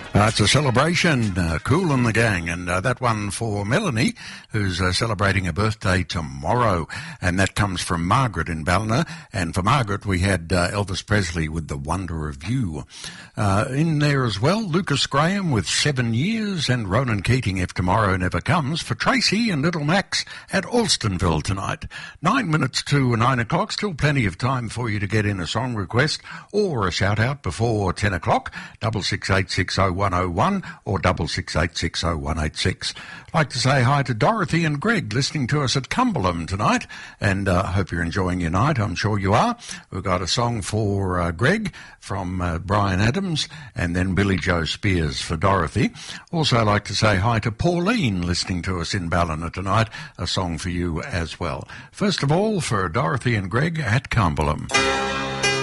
It's a celebration, Kool and the Gang, and that one for Melanie, who's celebrating a birthday tomorrow, and that comes from Margaret in Ballina, and for Margaret we had Elvis Presley with The Wonder of You. In there as well, Lucas Graham with 7 Years, and Ronan Keating, If Tomorrow Never Comes, for Tracy and Little Max at Alstonville tonight. 9 minutes to 9 o'clock, still plenty of time for you to get in a song request or a shout-out before 10 o'clock, 66860101 or 66860186. I'd like to say hi to Dorothy and Greg listening to us at Cumberland tonight, and I hope you're enjoying your night. I'm sure you are. We've got a song for Greg from Brian Adams, and then Billy Joe Spears for Dorothy. Also I'd like to say hi to Pauline listening to us in Ballina tonight, a song for you as well. First of all, for Dorothy and Greg at Cumberland.